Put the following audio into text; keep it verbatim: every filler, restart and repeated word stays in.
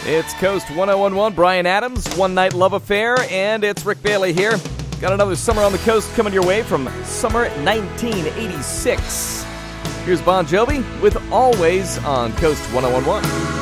It's Coast one oh one one, Brian Adams, One Night Love Affair, and it's Rick Bailey here. Got another Summer on the Coast coming your way from summer nineteen eighty-six. Here's Bon Jovi with Always on Coast one oh one one.